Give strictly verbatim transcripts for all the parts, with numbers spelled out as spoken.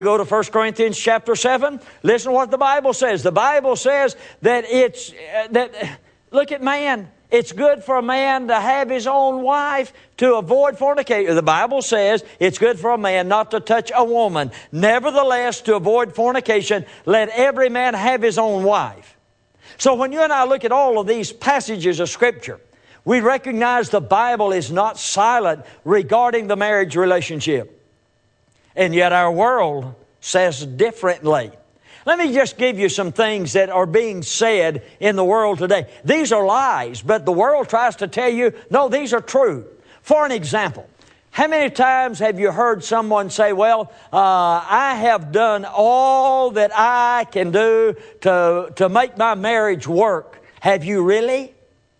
Go to First Corinthians chapter seven. Listen to what the Bible says. The Bible says that it's, uh, that, look at man. It's good for a man to have his own wife, to avoid fornication. The Bible says it's good for a man not to touch a woman. Nevertheless, to avoid fornication, let every man have his own wife. So when you and I look at all of these passages of Scripture, we recognize the Bible is not silent regarding the marriage relationship. And yet our world says differently. Let me just give you some things that are being said in the world today. These are lies, but the world tries to tell you, no, these are true. For an example, how many times have you heard someone say, well, uh, I have done all that I can do to, to make my marriage work. Have you really?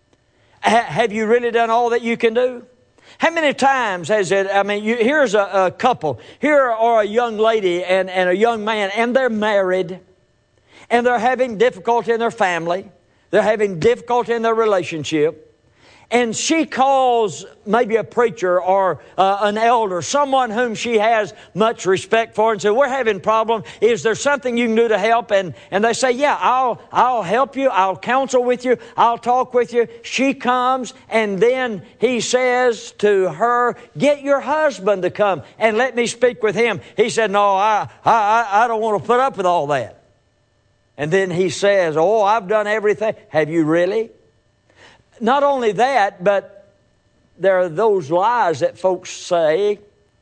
Ha- have you really done all that you can do? How many times has it, I mean, you, here's a, a couple. Here are a young lady and, and a young man, and they're married, and they're having difficulty in their family. They're having difficulty in their relationship. And she calls maybe a preacher or uh, an elder, someone whom she has much respect for, and says, we're having a problem. Is there something you can do to help? And, and they say, yeah, I'll, I'll help you. I'll counsel with you. I'll talk with you. She comes, and then he says to her, get your husband to come and let me speak with him. He said, no, I, I, I don't want to put up with all that. And then he says, oh, I've done everything. Have you really? Not only that, but there are those lies that folks say,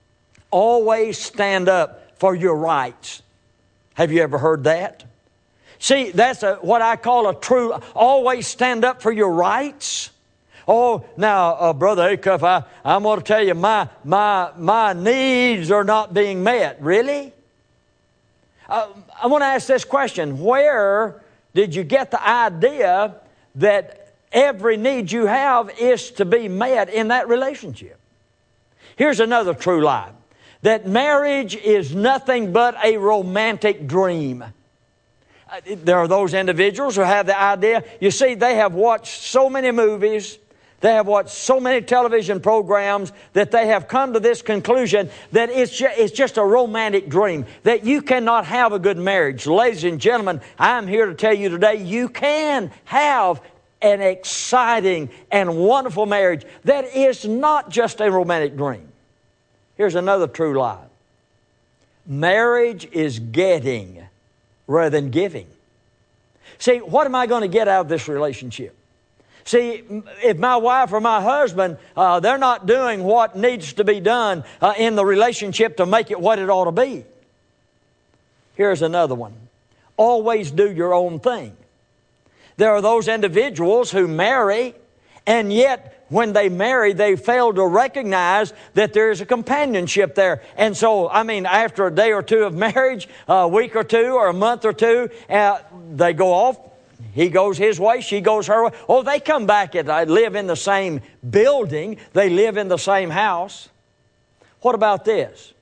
always stand up for your rights. Have you ever heard that? See, that's a, what I call a true, always stand up for your rights. Oh, now, uh, Brother Acuff, I, I'm going to tell you, my, my, my needs are not being met. Really? Uh, I want to ask this question. Where did you get the idea that every need you have is to be met in that relationship? Here's another true lie. That marriage is nothing but a romantic dream. There are those individuals who have the idea. You see, they have watched so many movies. They have watched so many television programs that they have come to this conclusion that it's just, it's just a romantic dream, that you cannot have a good marriage. Ladies and gentlemen, I'm here to tell you today, you can have an exciting and wonderful marriage that is not just a romantic dream. Here's another true lie. Marriage is getting rather than giving. See, what am I going to get out of this relationship? See, if my wife or my husband, uh, they're not doing what needs to be done uh, in the relationship to make it what it ought to be. Here's another one. Always do your own thing. There are those individuals who marry, and yet when they marry, they fail to recognize that there is a companionship there. And so, I mean, after a day or two of marriage, a week or two or a month or two, uh, they go off. He goes his way, she goes her way. Oh, they come back and they live in the same building. They live in the same house. What about this?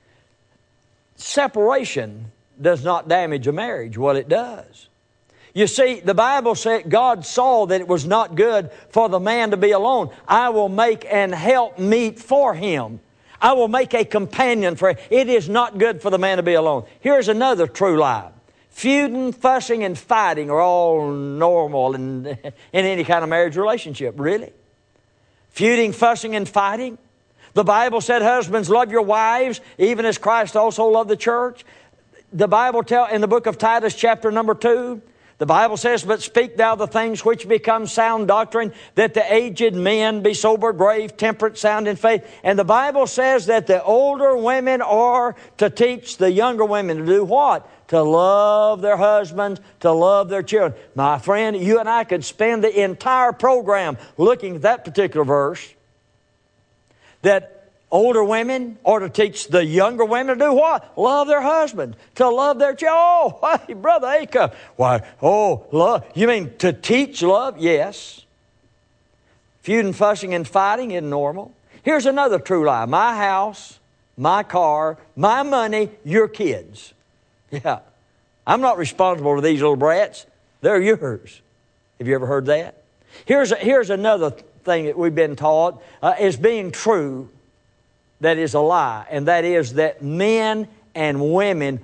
Separation does not damage a marriage. Well, it does. You see, the Bible said God saw that it was not good for the man to be alone. I will make an help meet for him. I will make a companion for him. It is not good for the man to be alone. Here's another true lie. Feuding, fussing, and fighting are all normal in, in any kind of marriage relationship. Really? Feuding, fussing, and fighting? The Bible said, husbands, love your wives, even as Christ also loved the church. The Bible tells in the book of Titus, chapter number two, the Bible says, but speak thou the things which become sound doctrine, that the aged men be sober, grave, temperate, sound in faith. And the Bible says that the older women are to teach the younger women to do what? To love their husbands, to love their children. My friend, you and I could spend the entire program looking at that particular verse. That older women are to teach the younger women to do what? Love their husband, to love their children. Oh, hey, Brother Acuff. Why, oh, love. You mean to teach love? Yes. Feuding, fussing, and fighting is normal. Here's another true lie. My house, my car, my money, your kids. Yeah. I'm not responsible for these little brats. They're yours. Have you ever heard that? Here's, a, here's another thing that we've been taught uh, is being true. That is a lie, and that is that men and women